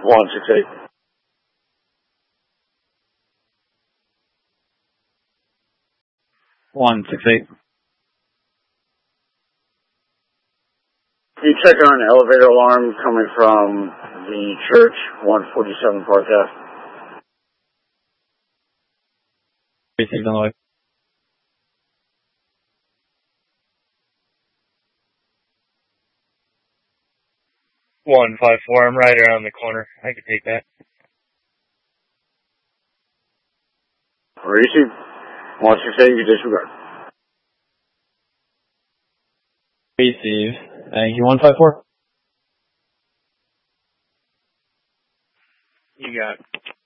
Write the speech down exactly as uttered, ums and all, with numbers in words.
one six eight. one six eight. Can you check on an elevator alarm coming from the church, one forty-seven Park Ave? Received on the way. one five four, I'm right around the corner. I can take that. Receive. one six eight, you disregard. Receive. Thank you, one five four. You got it.